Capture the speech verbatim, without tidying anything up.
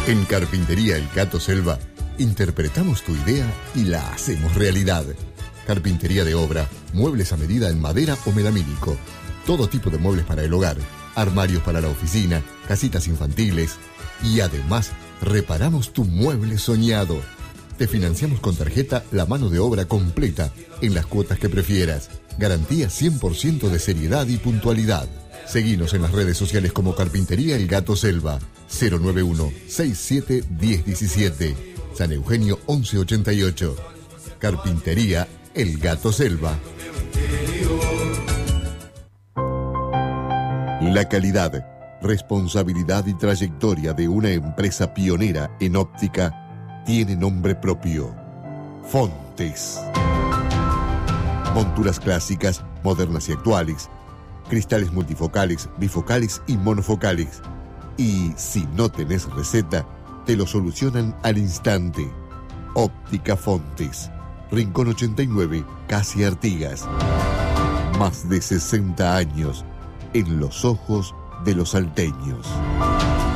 En Carpintería El Gato Selva, interpretamos tu idea y la hacemos realidad. Carpintería de obra, muebles a medida en madera o melamínico. Todo tipo de muebles para el hogar, armarios para la oficina, casitas infantiles. Y además, reparamos tu mueble soñado. Te financiamos con tarjeta la mano de obra completa en las cuotas que prefieras. Garantía cien por ciento de seriedad y puntualidad. Seguinos en las redes sociales como Carpintería El Gato Selva. cero nueve uno, sesenta y siete, diez diecisiete. San Eugenio once ochenta y ocho. Carpintería El Gato Selva. La calidad, responsabilidad y trayectoria de una empresa pionera en óptica tiene nombre propio. Fontes. Monturas clásicas, modernas y actuales. Cristales multifocales, bifocales y monofocales. Y si no tenés receta, te lo solucionan al instante. Óptica Fontes. Rincón ochenta y nueve, Casi Artigas. Más de sesenta años en los ojos de los salteños.